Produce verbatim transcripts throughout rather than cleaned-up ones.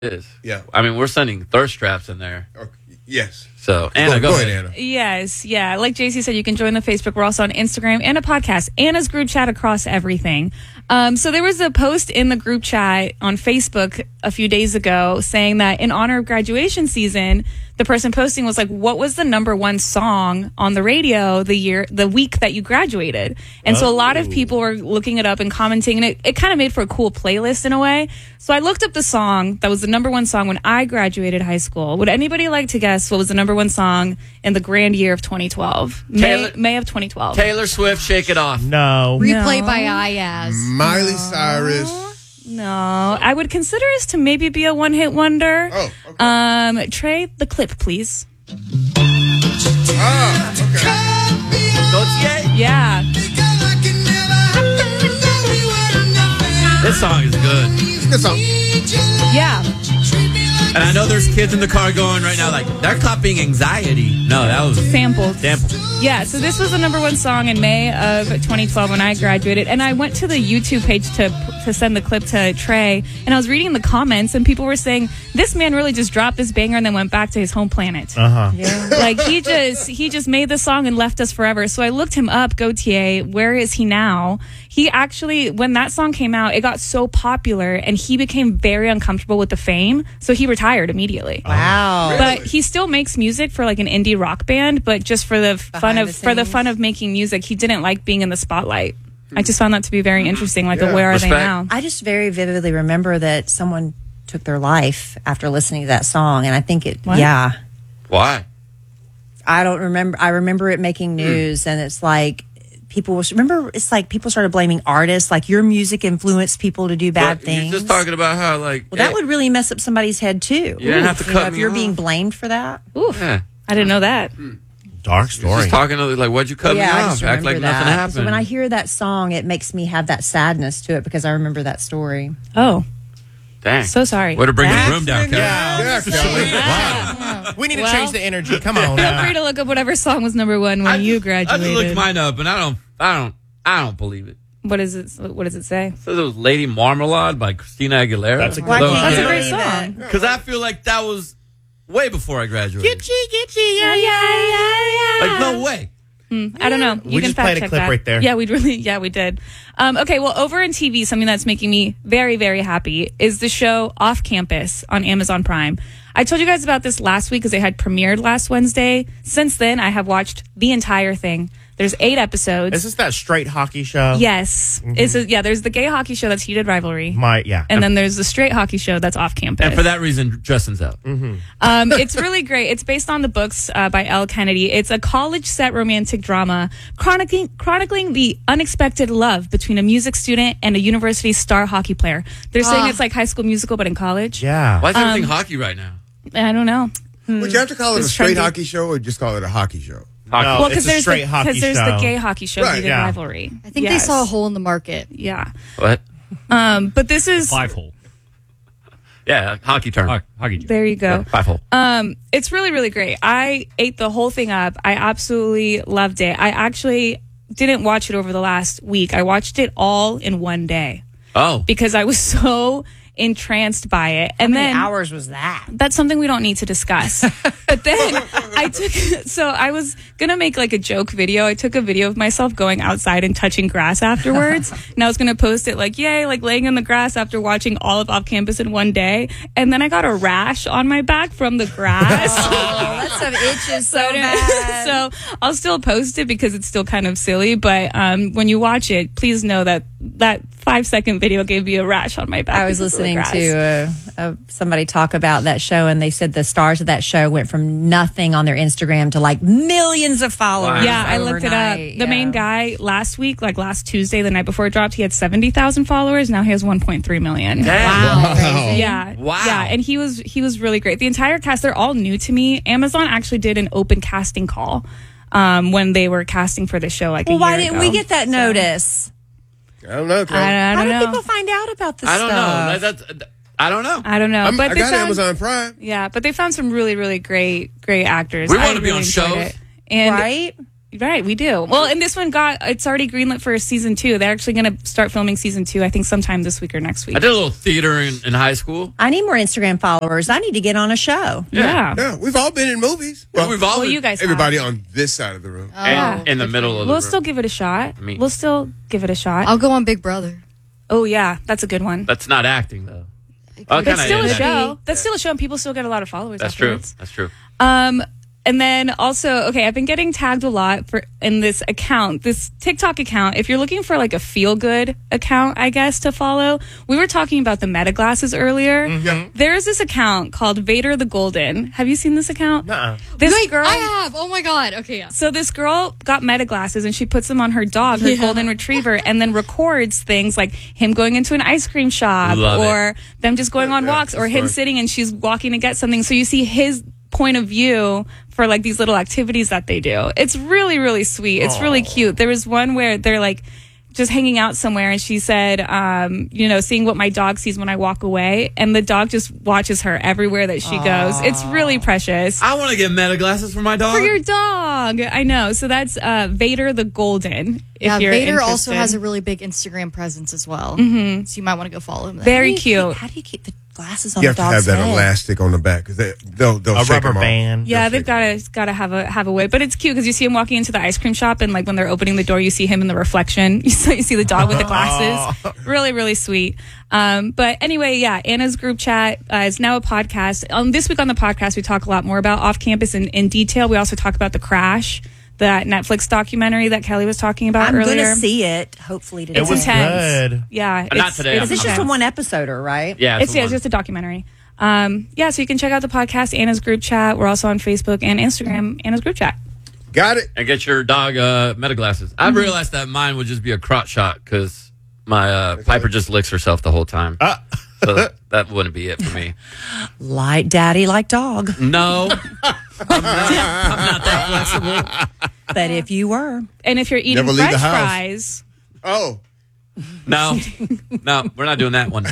is. Yeah. I mean, we're sending thirst traps in there. Okay. Yes. So, Anna, go, go ahead. ahead, Anna. Yes, yeah. Like J C said, you can join the Facebook. We're also on Instagram and a podcast. Anna's group chat across everything. Um, so there was a post in the group chat on Facebook a few days ago saying that in honor of graduation season, the person posting was like, what was the number one song on the radio the year, the week that you graduated? And so a lot of people were looking it up and commenting, and it, it kind of made for a cool playlist in a way. So I looked up the song that was the number one song when I graduated high school. Would anybody like to guess what was the number one song in the grand year of twenty twelve? Taylor- May, May of twenty twelve. Taylor Swift, Shake It Off. No. Replay No. by Ayaz. Miley Cyrus. No, I would consider this to maybe be a one-hit wonder. Oh, okay. Um, Trey, the clip, please. Ah, okay. Gautier? Yeah. This song is good. Good song. Yeah. And I know there's kids in the car going right now like, they're copying Anxiety. No, that was Sampled. sample. Yeah, so this was the number one song in May of twenty twelve when I graduated. And I went to the YouTube page to to send the clip to Trey. And I was reading the comments, and people were saying, this man really just dropped this banger and then went back to his home planet. Uh-huh. Like, he just he just made the song and left us forever. So I looked him up, Gautier. Where is he now? He actually, when that song came out, it got so popular, and he became very uncomfortable with the fame. So he retired immediately. Wow. But he still makes music for like an indie rock band, but just for the fun Behind of the for the scenes. fun of making music, he didn't like being in the spotlight. I just found that to be very interesting. Like, Yeah. where are Respect. they now? I just very vividly remember that someone took their life after listening to that song, and I think it. What? Yeah, Why? I don't remember. I remember it making news, and it's like people was remember. It's like people started blaming artists, like your music influenced people to do bad But things. You're just talking about how, like, well, that would really mess up somebody's head too. You didn't have to You cut know, if me you're off. being blamed for that. Oof. yeah. I didn't know that. Dark Just story. talking to, like, what'd you cut yeah, me I off? just Act remember like that. nothing happened. So when I hear that song, it makes me have that sadness to it because I remember that story. Oh, Dang. so sorry. Way to bring That's the room down, the Kelly. Yeah, Kelly. Wow. We need to Well, change the energy. Come on. Feel uh, free to look up whatever song was number one when I you just- graduated. I just looked mine up, and I don't, I don't, I don't believe it. What is it? What does it say? So it was Lady Marmalade by Christina Aguilera. That's a Why good can't one. That's a you great believe song. it? Because I feel like that was way before I graduated. Yeah, yeah, yeah, yeah. Like, no way. I don't know. You We can just fact played a check clip that. right there. Yeah, we really, yeah, we did. Um, okay, well, over in T V, something that's making me very, very happy is the show Off Campus on Amazon Prime. I told you guys about this last week because it had premiered last Wednesday. Since then, I have watched the entire thing. There's eight episodes. Is this that straight hockey show? Yes, it's a, yeah. There's the gay hockey show that's Heated Rivalry, My, yeah. and then there's the straight hockey show that's Off Campus. And for that reason, Justin's out. Um, it's really great. It's based on the books uh, by Elle Kennedy. It's a college set romantic drama chronicling chronicling the unexpected love between a music student and a university star hockey player. They're saying Ah. it's like High School Musical, but in college. Yeah. Why is everything Um, hockey right now? I don't know. Would you have to call it a It's straight trendy. hockey show or just call it a hockey show? Hockey. No. Well, it's because a there's straight the, hockey because there's show. the gay hockey show, Right, Heated yeah. Rivalry. I think Yes. they saw a hole in the market. Yeah. What? Um, but this is Five hole. Yeah, hockey term. Ho- hockey. joke. there. You go. Five hole. Um, it's really, really great. I ate the whole thing up. I absolutely loved it. I actually didn't watch it over the last week. I watched it all in one day Oh. because I was so entranced by it. And How many then hours was that? that's something we don't need to discuss. But then I took, so I was gonna make like a joke video. I took a video of myself going outside and touching grass afterwards, and I was gonna post it like, "Yay!" like laying in the grass after watching all of Off Campus in one day. And then I got a rash on my back from the grass. Oh, that stuff itches so I didn't- bad. so I'll still post it because it's still kind of silly. But um, when you watch it, please know that that five second video gave me a rash on my back. I was because of the listening grass. to uh, uh, somebody talk about that show, and they said the stars of that show went from nothing on their Instagram to like millions of followers. Yeah, I looked it up. overnight. The main Yeah. guy last week, like last Tuesday, the night before it dropped, he had seventy thousand followers. Now he has one point three million. Wow, crazy. Yeah. Wow. Yeah, and he was he was really great. The entire cast, they're all new to me. Amazon actually did an open casting call um, when they were casting for the show like Well, a year why didn't we ago. get that notice? I don't know, Kelly. I, I How don't do know. people find out about this I don't know. stuff? That, that's, I don't know. I don't know. I'm- but I they got found, Amazon Prime. Yeah, but they found some really, really great, great actors. We I wanna be really on enjoyed shows. it. And right? Right, we do. Well, and this one got, it's already greenlit for season two. They're actually going to start filming season two, I think, sometime this week or next week. I did a little theater in, in high school. I need more Instagram followers. I need to get on a show. Yeah. Yeah, we've all been in movies. Well, we've all Well, been- you guys Everybody have. on this side of the room. and in the middle of the We'll room. still give it a shot. mean- we'll still give it a shot. I'll go on Big Brother. oh, yeah. That's a good one. That's not acting, though. Well, That's kinda still a is. show. That's still a show, and people still get a lot of followers. That's true. afterwards. That's true. Um, and then also, okay, I've been getting tagged a lot for in this account, this TikTok account. If you're looking for like a feel good account, I guess to follow, we were talking about the Meta glasses earlier. Mm-hmm. There's this account called Vader the Golden. Have you seen this account? Nuh-uh. This Wait, girl. I have. Oh my god. Okay, yeah. So this girl got Meta glasses and she puts them on her dog, her Yeah. golden retriever, and then records things like him going into an ice cream shop Love it. or them just going on Yeah, walks or that's him fun. sitting and she's walking to get something. So you see his point of view for like these little activities that they do. It's really, really sweet. It's really cute. There was one where they're like just hanging out somewhere and she said, um, you know, seeing what my dog sees when I walk away, and the dog just watches her everywhere that she goes. It's really precious. I want to get Meta glasses for my dog. For your dog. I know. So that's uh, Vader the Golden. If Yeah, you're Vader also interested. has a really big Instagram presence as well. Mm-hmm. So you might want to go follow him there. Very How do you cute. keep- how do you keep the glasses on You the have to have dog's that head? elastic on the back because they, they'll, they'll A shake rubber them off. band. Yeah, They'll they've shake got to got to have a have a way, but it's cute because you see him walking into the ice cream shop, and like when they're opening the door, you see him in the reflection. You see, you see the dog with the glasses. Really, really sweet. Um, but anyway, yeah, Anna's group chat uh, is now a podcast. Um, this week on the podcast, we talk a lot more about off campus in, in detail. We also talk about the crash, that Netflix documentary that Kelly was talking about I'm earlier. going to see it, hopefully today. It was intense. good. Yeah, Uh, not it's- today, it's I'm This is just a intense. one episoder, right? Yeah, It's, the yeah, it's one. just a documentary. Um, yeah, so you can check out the podcast, Anna's group chat. We're also on Facebook and Instagram, Anna's group chat. Got it. and get your dog uh, Meta glasses. I realized that mine would just be a crotch shot because my uh, Piper just licks herself the whole time. Ah. So that, that wouldn't be it for me. Like daddy, like dog. No, I'm not, I'm not that flexible. But if you were, And if you're eating Never leave French the house. fries, Oh, No, no, we're not doing that one.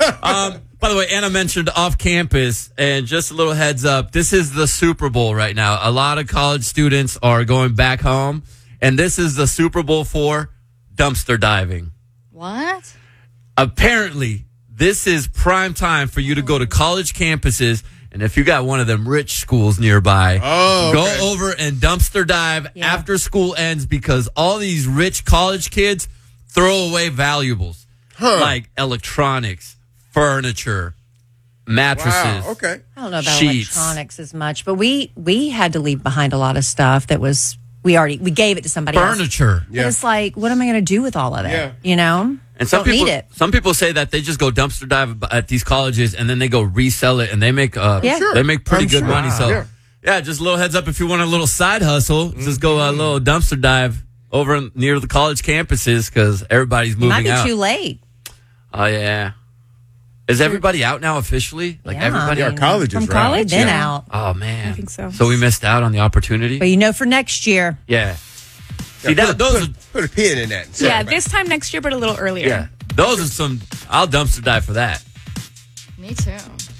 Um, by the way, Anna mentioned off campus, and just a little heads up, this is the Super Bowl right now. A lot of college students are going back home, and this is the Super Bowl for dumpster diving. What? Apparently, this is prime time for you to go to college campuses, and if you got one of them rich schools nearby, Oh, go okay. over and dumpster dive Yeah. after school ends, because all these rich college kids throw away valuables like electronics, furniture, mattresses. wow. Okay. I don't know about Sheets. electronics as much, but we we had to leave behind a lot of stuff that was we already we gave it to somebody else. Furniture. But it's like, what am I going to do with all of it? Yeah. You know, And some don't people, need it. some people say that they just go dumpster dive at these colleges and then they go resell it and they make uh, Yeah. Sure. they make pretty I'm good sure. money. So Yeah. yeah, just a little heads up if you want a little side hustle, just go a little dumpster dive over near the college campuses because everybody's It might moving be out. too late. Oh yeah, is everybody out now officially? Like Yeah, everybody? I Yeah, mean, colleges, from right? college? Been Yeah. out, Oh man, I think so. So we missed out on the opportunity. but you know, for next year, Yeah. See Yeah, that put, those put, are, put a pin in that. Sorry yeah, about this time next year, but a little earlier. yeah those are some. I'll dumpster dive for that. Me too.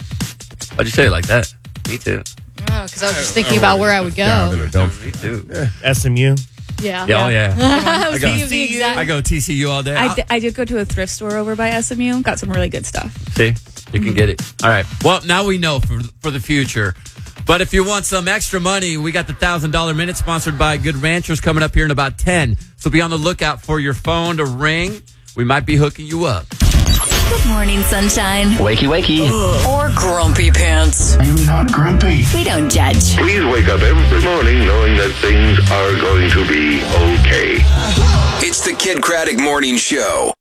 Why'd you say it like that? Me too. Oh, because I was just thinking about where I would Down in go. a dumpster. Me too. S M U. Yeah. Yeah, oh yeah. I was I go, thinking of the exact. I go T C U all day. I, d- I did go to a thrift store over by S M U. Got some really good stuff. See, you can get it. All right. Well, now we know for for the future. But if you want some extra money, we got the thousand dollar minute sponsored by Good Ranchers coming up here in about ten. So be on the lookout for your phone to ring. We might be hooking you up. Good morning, sunshine. Wakey, wakey. Or grumpy pants. I'm not grumpy. We don't judge. Please wake up every morning knowing that things are going to be okay. It's the Kid Craddock Morning Show.